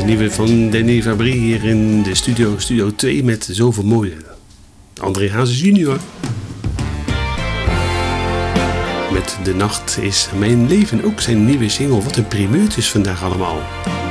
nieuwe van Danny Fabry hier in de Studio 2 met zoveel mooie. André Hazes junior. Met De Nacht is Mijn Leven, ook zijn nieuwe single. Wat een primeurtjes vandaag allemaal.